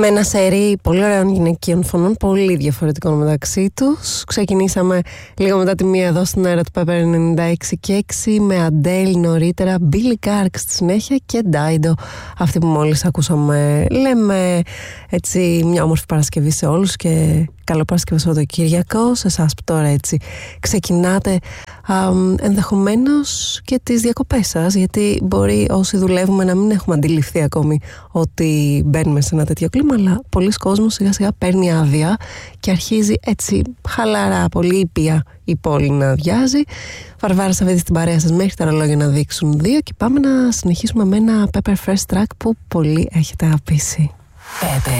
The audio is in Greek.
Με ένα σερί πολύ ωραίων γυναικείων φωνών, πολύ διαφορετικών μεταξύ τους. Ξεκινήσαμε λίγο μετά τη μία εδώ στην αέρα του Pepper 96,6 με Αντέλ νωρίτερα, Billy Clark στη συνέχεια και Dido, αυτή που μόλις ακούσαμε. Λέμε έτσι μια όμορφη Παρασκευή σε όλους και καλό Παρασκευή Σαββατοκύριακο σε εσάς που τώρα έτσι ξεκινάτε ενδεχομένως και τις διακοπές σας, γιατί μπορεί όσοι δουλεύουμε να μην έχουμε αντιληφθεί ακόμη ότι μπαίνουμε σε ένα τέτοιο κλίμα, αλλά πολλοί κόσμος σιγά σιγά παίρνει άδεια και αρχίζει έτσι χαλαρά, πολύ ήπια η πόλη να αδειάζει. Βαρβάρα Σαββίδη στην παρέα σας μέχρι τα ρολόγια να δείξουν 2 και πάμε να συνεχίσουμε με ένα Pepper First Track που πολύ έχετε αγαπήσει. Pepper.